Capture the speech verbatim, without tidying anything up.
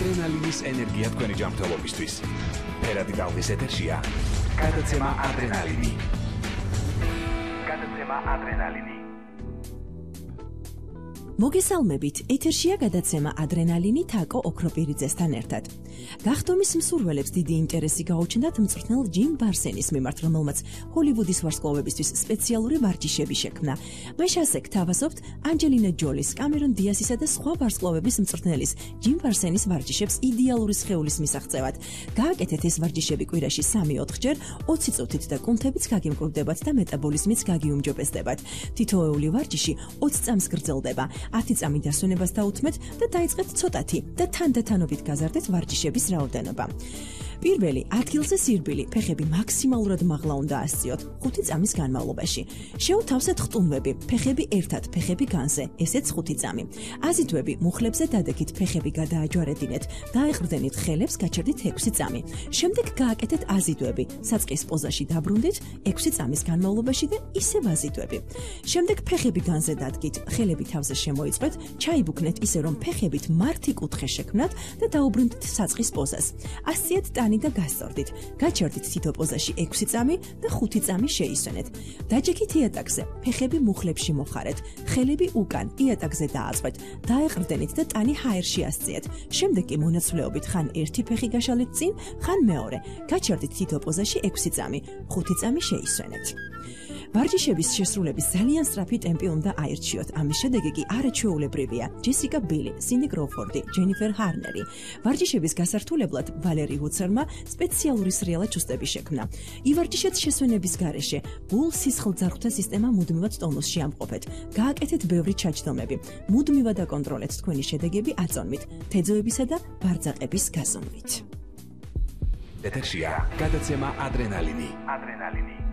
ადრენალინის ენერგია თქვენი ჯანმრთელობისთვის. ფერადი ტალღის ეთერშია გადაცემა ადრენალინი. გადაცემა ადრენალინი. მოგესალმებით, ეთერშია გადაცემა ადრენალინი თაკო ოქროპირიძესთან ერთად. გახდომის მსურველებს დიდი ინტერესი გაუჩნდათ მწვრთნელ ჯიმ ბარსენის მიმართ, რომელმაც ჰოლივუდის ვარსკვლავებისთვის სპეციალური ვარჯიშები შექმნა. მას ასეკ თავაზობთ ანჯელინა ჯოლის, კამერონ დიასისა და სხვა ვარსკვლავების მწვრთნელის ჯიმ ბარსენის ვარჯიშებს იდეალური სხეულის მისაღწევად. გააკეთეთ ეს ვარჯიშები კვირაში სამი-ოთხჯერ, ოცი წუთით და კუნთებიც გაგიმკვრივდებათ და მეტაბოლიზმიც გაგიუმჯობესდებათ. თითოეული ვარჯიში ოცი წამს გრძელდება. ათი წამი დასვენებას დაუთმეთ და დაიწყეთ ცოტათი და თანდათანობით გაზარდეთ ვარჯიშების რაოდენობა. პირველი, ადგილზე სირბილი, ფეხები მაქსიმალურად მაღლა უნდა ასწიოთ ხუთი წამის განმავლობაში. შეუთავსეთ ხტუნვები, ფეხები ერთად, ფეხები განზე, ესეც ხუთი წამი. აზიდვები, მუხლებზე დადექით, ფეხები გადააჯვარედინეთ, დაეყრდენით ხელებს, გაჩერდით ექვსი წამი. შემდეგ გააკეთეთ აზიდვები, საწყის პოზაში დაბრუნდით ექვსი წამის განმავლობაში და ისევ აზიდვები. შემდეგ ფეხები განზე დადგით, ხელები თავზე შემოიწყეთ, ჩაიბუქნეთ ისე რომ ფეხებით მართი კუთხე შექმნათ და დაუბრუნდით საწყის პოზას. ასწიეთ და გასწორდით. გაჩერდით თითო პოზაში ექვსი წამი და ხუთი წამი შეისვენეთ. დაჯექით იატაკზე, ფეხები მუხლებში მოხარეთ, ხელები უკან იატაკზე დააწყვეთ, დაეყრდენით და ტანი ჰაერში ასწიეთ. შემდეგ კი მონაცვლეობით ხან ერთი ფეხი გაშალეთ წინ, ხან მეორე. გაჩერდით თითო პოზაში ექვსი წამი, ხუთი წამი შეისვენეთ. ვარჯიშების შესრულების ძალიან სწრაფი ტემპი უნდა აირჩიოთ. ამის შედეგი კი არაჩვეულებრივია. ჯესიკა ბილი, სინდი კროუფორდი, ჯენიფერ ჰარნერი. ვარჯიშების გასართულებლად ვალერი უცერმა სპეციალური სრიალა ჩუსტები შექმნა. ივარჯიშეთ შესვენების გარეშე. გულ სისხლძარღვთა სისტემა მუდმივად ტონუსში ამყოფეთ. გააკეთეთ ბევრი ჩაჯდომები. მუდმივად აკონტროლეთ თქვენი შედეგები აწონვით, თეძოებისა და ბარძაყების გაზომვით. ეთერშია გადაცემა ადრენალინი. ადრენალინი.